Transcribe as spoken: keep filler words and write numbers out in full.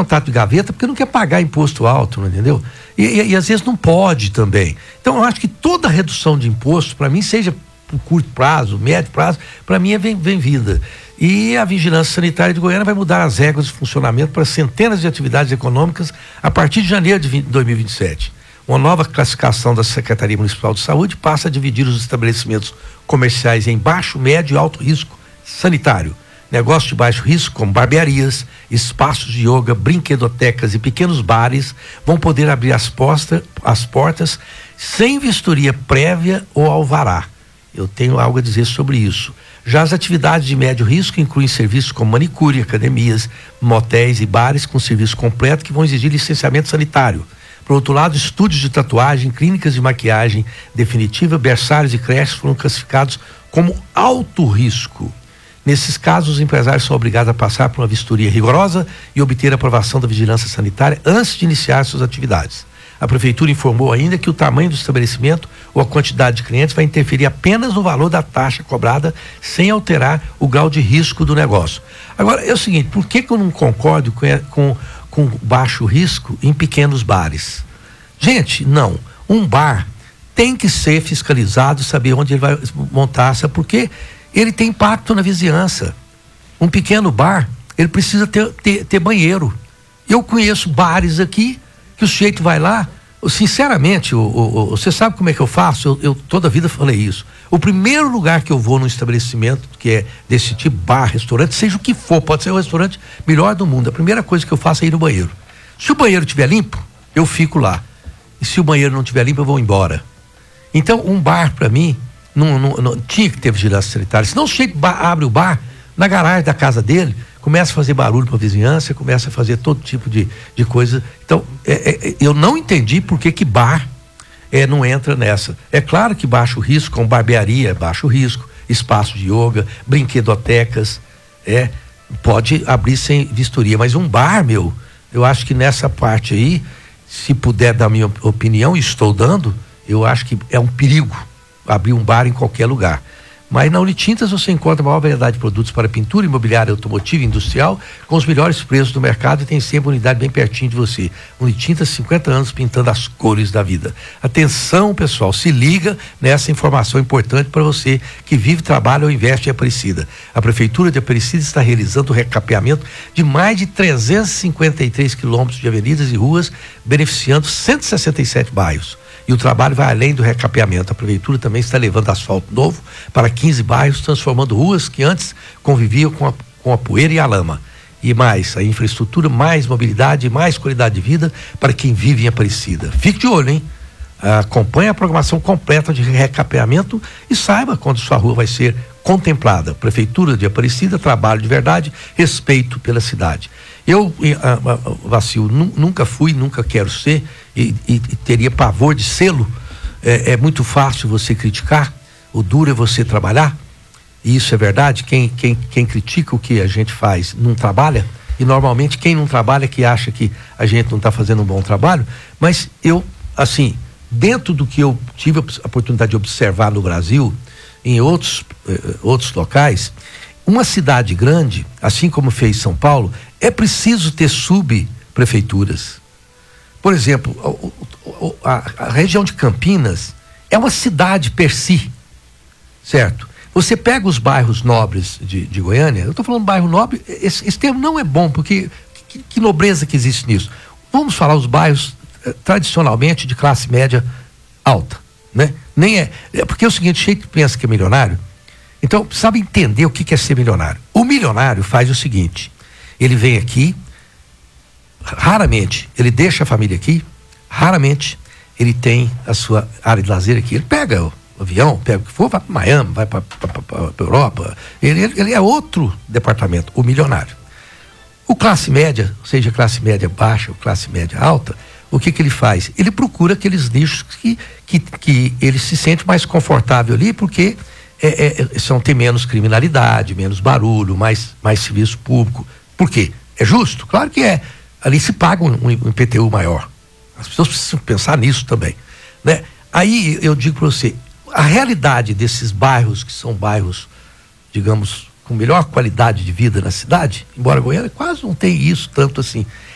contrato de gaveta porque não quer pagar imposto alto, não entendeu? E, e, e às vezes não pode também. Então eu acho que toda redução de imposto, para mim, seja por curto prazo, médio prazo, para mim é bem-vinda. E a Vigilância Sanitária de Goiânia vai mudar as regras de funcionamento para centenas de atividades econômicas a partir de janeiro de dois mil e vinte e sete. Uma nova classificação da Secretaria Municipal de Saúde passa a dividir os estabelecimentos comerciais em baixo, médio e alto risco sanitário. Negócios de baixo risco, como barbearias, espaços de yoga, brinquedotecas e pequenos bares, vão poder abrir as, posta, as portas sem vistoria prévia ou alvará. Eu tenho algo a dizer sobre isso. Já as atividades de médio risco incluem serviços como manicure, academias, motéis e bares com serviço completo que vão exigir licenciamento sanitário. Por outro lado, estúdios de tatuagem, clínicas de maquiagem definitiva, berçários e creches foram classificados como alto risco. Nesses casos, os empresários são obrigados a passar por uma vistoria rigorosa e obter a aprovação da vigilância sanitária antes de iniciar suas atividades. A prefeitura informou ainda que o tamanho do estabelecimento ou a quantidade de clientes vai interferir apenas no valor da taxa cobrada, sem alterar o grau de risco do negócio. Agora, é o seguinte, por que que eu não concordo com, com, com baixo risco em pequenos bares? Gente, não. Um bar tem que ser fiscalizado, saber onde ele vai montar, sabe por quê? Ele tem impacto na vizinhança. Um pequeno bar, ele precisa ter, ter, ter banheiro. Eu conheço bares aqui que o sujeito vai lá, sinceramente, o, o, o, você sabe como é que eu faço? Eu, eu toda a vida falei isso. O primeiro lugar que eu vou num estabelecimento que é desse tipo, bar, restaurante, seja o que for, pode ser o restaurante melhor do mundo, a primeira coisa que eu faço é ir no banheiro. Se o banheiro estiver limpo, eu fico lá. E se o banheiro não estiver limpo, eu vou embora. Então, um bar, para mim, Não, não, não, tinha que ter vigilância sanitária. Senão o sujeito abre o bar na garagem da casa dele, começa a fazer barulho para a vizinhança, começa a fazer todo tipo de, de coisa. Então, é, é, eu não entendi por que que bar é, não entra nessa. É claro que baixo risco, como barbearia, é baixo risco, espaço de yoga, brinquedotecas, é, pode abrir sem vistoria. Mas um bar, meu, eu acho que nessa parte aí, se puder dar minha opinião, e estou dando, eu acho que é um perigo abrir um bar em qualquer lugar. Mas na Unitintas você encontra a maior variedade de produtos para pintura, imobiliária, automotiva e industrial, com os melhores preços do mercado, e tem sempre uma unidade bem pertinho de você. Unitintas, cinquenta anos pintando as cores da vida. Atenção, pessoal, se liga nessa informação importante para você que vive, trabalha ou investe em Aparecida. A Prefeitura de Aparecida está realizando o recapeamento de mais de trezentos e cinquenta e três quilômetros de avenidas e ruas, beneficiando cento e sessenta e sete bairros. E o trabalho vai além do recapeamento. A Prefeitura também está levando asfalto novo para quinze bairros, transformando ruas que antes conviviam com a, com a poeira e a lama. E mais, a infraestrutura, mais mobilidade, mais qualidade de vida para quem vive em Aparecida. Fique de olho, hein? Acompanhe a programação completa de recapeamento e saiba quando sua rua vai ser contemplada. Prefeitura de Aparecida, trabalho de verdade, respeito pela cidade. Eu, Vacil, nunca fui, nunca quero ser e, e, e teria pavor de sê-lo. É, é muito fácil você criticar, o duro é você trabalhar, e isso é verdade. Quem, quem, quem critica o que a gente faz não trabalha, e normalmente quem não trabalha é que acha que a gente não está fazendo um bom trabalho. Mas eu, assim, dentro do que eu tive a oportunidade de observar no Brasil, em outros, eh, outros locais, uma cidade grande, assim como fez São Paulo, é preciso ter subprefeituras. Por exemplo, a, a, a região de Campinas é uma cidade per si, certo? Você pega os bairros nobres de, de Goiânia, eu estou falando bairro nobre, esse, esse termo não é bom, porque que, que nobreza que existe nisso? Vamos falar os bairros eh, tradicionalmente de classe média alta, né? Nem é, é porque é o seguinte, o jeito que pensa que é milionário, então sabe entender o que, que é ser milionário. O milionário faz o seguinte, ele vem aqui, raramente ele deixa a família aqui, raramente ele tem a sua área de lazer aqui, ele pega o avião, pega o que for, vai para Miami, vai para a Europa, ele, ele é outro departamento, o milionário. O classe média, seja classe média baixa ou classe média alta, o que que ele faz? Ele procura aqueles nichos que, que, que ele se sente mais confortável ali, porque é, é, são, tem menos criminalidade, menos barulho, mais, mais serviço público. Por quê? É justo? Claro que é. Ali se paga um, um I P T U maior. As pessoas precisam pensar nisso também, né? Aí eu digo para você, a realidade desses bairros, que são bairros, digamos, com melhor qualidade de vida na cidade, embora Goiânia quase não tem isso tanto assim,